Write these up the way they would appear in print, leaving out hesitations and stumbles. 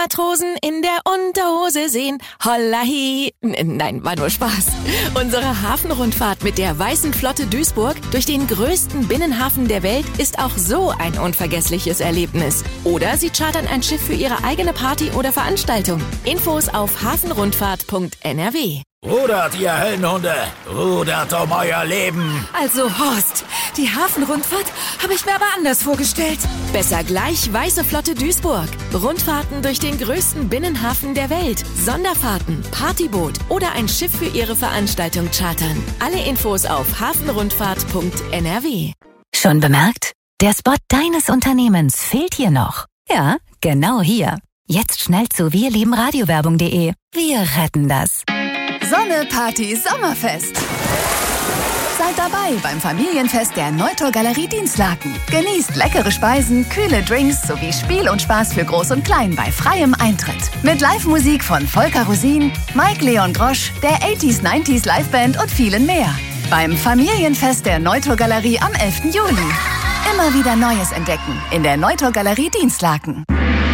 Matrosen in der Unterhose sehen. Hollahi. Nein, war nur Spaß. Unsere Hafenrundfahrt mit der Weißen Flotte Duisburg durch den größten Binnenhafen der Welt ist auch so ein unvergessliches Erlebnis. Oder Sie chartern ein Schiff für Ihre eigene Party oder Veranstaltung. Infos auf hafenrundfahrt.nrw. Rudert, ihr Höllenhunde! Rudert um euer Leben! Also Horst, die Hafenrundfahrt habe ich mir aber anders vorgestellt. Besser gleich Weiße Flotte Duisburg. Rundfahrten durch den größten Binnenhafen der Welt. Sonderfahrten, Partyboot oder ein Schiff für Ihre Veranstaltung chartern. Alle Infos auf hafenrundfahrt.nrw. Schon bemerkt? Der Spot deines Unternehmens fehlt hier noch. Ja, genau hier. Jetzt schnell zu wirliebenradiowerbung.de. Wir retten das. Sonne, Party, Sommerfest. Seid dabei beim Familienfest der Neutor Galerie Dienstlaken. Genießt leckere Speisen, kühle Drinks sowie Spiel und Spaß für Groß und Klein bei freiem Eintritt. Mit Live-Musik von Volker Rosin, Mike Leon Grosch, der 80s, 90s Liveband und vielen mehr. Beim Familienfest der Neutor Galerie am 11. Juli. Immer wieder Neues entdecken in der Neutor Galerie Dienstlaken.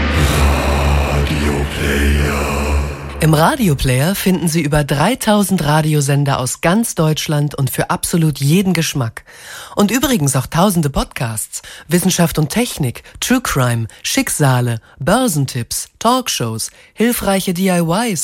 Im Radioplayer finden Sie über 3000 Radiosender aus ganz Deutschland und für absolut jeden Geschmack. Und übrigens auch tausende Podcasts, Wissenschaft und Technik, True Crime, Schicksale, Börsentipps, Talkshows, hilfreiche DIYs